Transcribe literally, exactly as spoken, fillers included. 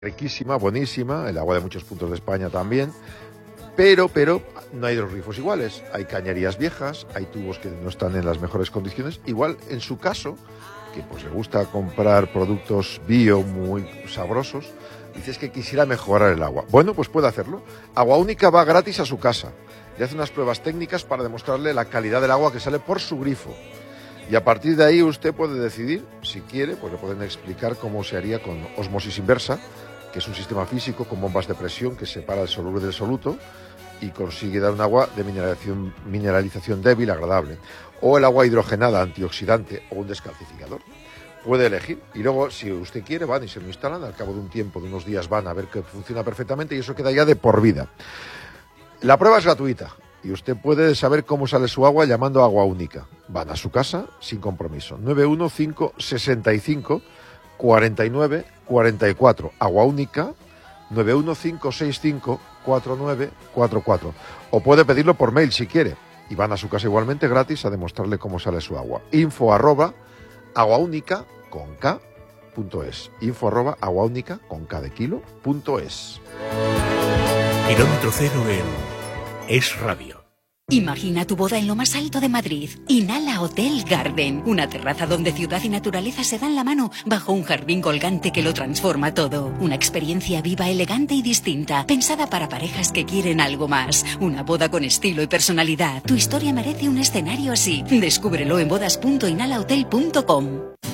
riquísima, buenísima, el agua de muchos puntos de España también, pero, pero no hay dos grifos iguales, hay cañerías viejas, hay tubos que no están en las mejores condiciones, igual en su caso, que pues le gusta comprar productos bio muy sabrosos, dices que quisiera mejorar el agua. Bueno, pues puede hacerlo. Agua Única va gratis a su casa, le hace unas pruebas técnicas para demostrarle la calidad del agua que sale por su grifo. Y a partir de ahí usted puede decidir, si quiere, pues le pueden explicar cómo se haría con osmosis inversa, que es un sistema físico con bombas de presión que separa el soluble del soluto y consigue dar un agua de mineralización, mineralización débil, agradable. O el agua hidrogenada, antioxidante o un descalcificador. Puede elegir. Y luego, si usted quiere, van y se lo instalan. Al cabo de un tiempo, de unos días, van a ver que funciona perfectamente y eso queda ya de por vida. La prueba es gratuita y usted puede saber cómo sale su agua llamando a Agua Única. Van a su casa sin compromiso. nueve uno cinco seis cinco cuarenta y nueve cuarenta y cuatro. Agua Única, nueve uno cinco seis cinco cuatro nueve cuatro cuatro. O puede pedirlo por mail si quiere. Y van a su casa igualmente gratis a demostrarle cómo sale su agua. Info arroba aguaúnica con K punto es. Info arroba aguaúnica con K de kilo punto es. Kilómetro cero en Es Radio. Imagina tu boda en lo más alto de Madrid. Inhala Hotel Garden, una terraza donde ciudad y naturaleza se dan la mano bajo un jardín colgante que lo transforma todo. Una experiencia viva, elegante y distinta, pensada para parejas que quieren algo más. Una boda con estilo y personalidad. Tu historia merece un escenario así. Descúbrelo en bodas punto inhala hotel punto com.